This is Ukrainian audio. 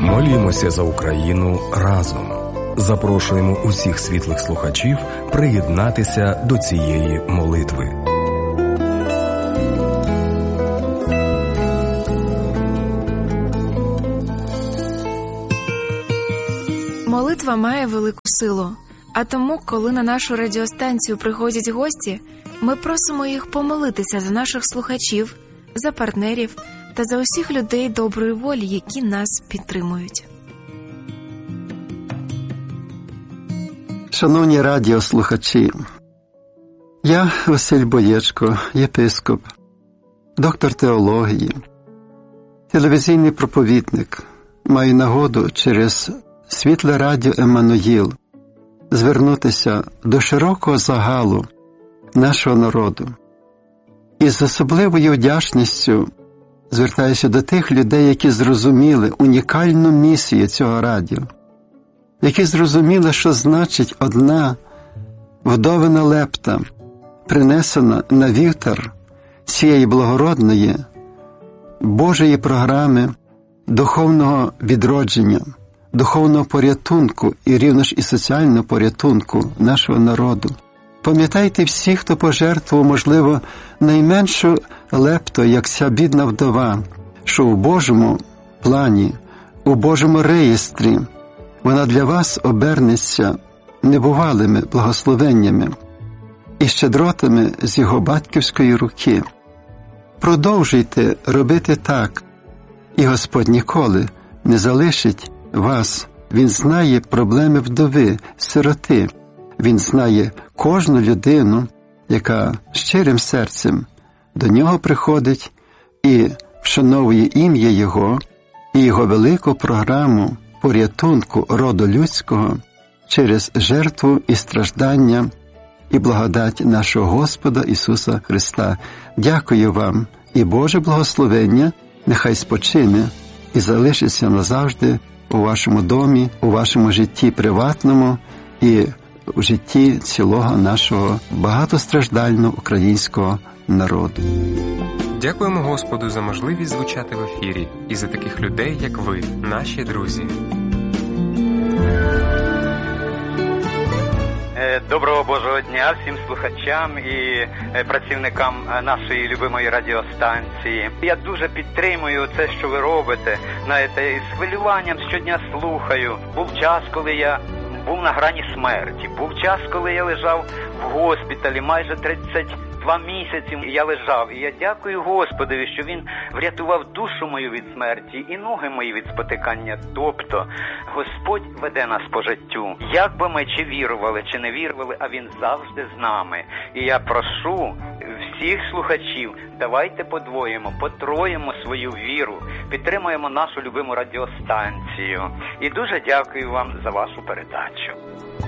Молімося за Україну разом. Запрошуємо усіх світлих слухачів приєднатися до цієї молитви. Молитва має велику силу. А тому, коли на нашу радіостанцію приходять гості, ми просимо їх помолитися за наших слухачів, за партнерів та за усіх людей доброї волі, які нас підтримують. Шановні радіослухачі, я Василь Боєчко, єпископ, доктор теології, телевізійний проповідник, маю нагоду через Світле радіо «Еммануїл» звернутися до широкого загалу нашого народу. І з особливою вдячністю звертаюся до тих людей, які зрозуміли унікальну місію цього радіо, які зрозуміли, що значить одна вдовина лепта, принесена на вівтар цієї благородної Божої програми духовного відродження, духовного порятунку і рівно ж і соціального порятунку нашого народу. Пам'ятайте всі, хто пожертвував, можливо, найменшу лепту, як ця бідна вдова, що у Божому плані, у Божому реєстрі вона для вас обернеться небувалими благословеннями і щедротами з його батьківської руки. Продовжуйте робити так, і Господь ніколи не залишить вас. Він знає проблеми вдови, сироти. Він знає кожну людину, яка щирим серцем до нього приходить і вшановує ім'я Його і Його велику програму порятунку роду людського через жертву і страждання і благодать нашого Господа Ісуса Христа. Дякую вам, і Боже благословення нехай спочине і залишиться назавжди у вашому домі, у вашому житті приватному і в житті цілого нашого багатостраждального українського народу. Дякуємо Господу за можливість звучати в ефірі і за таких людей, як ви, наші друзі. Доброго Божого дня всім слухачам і працівникам нашої любимої радіостанції. Я дуже підтримую це, що ви робите. Знаєте, із хвилюванням щодня слухаю. Був час, коли я був на грані смерті. Був час, коли я лежав в госпіталі майже 32 місяці. Я лежав, і я дякую Господові, що Він врятував душу мою від смерті і ноги мої від спотикання. Тобто, Господь веде нас по життю. Як би ми чи вірували, чи не вірували, а Він завжди з нами. І я прошу всіх слухачів, давайте подвоїмо, потроїмо свою віру, підтримуємо нашу любиму радіостанцію. І дуже дякую вам за вашу передачу.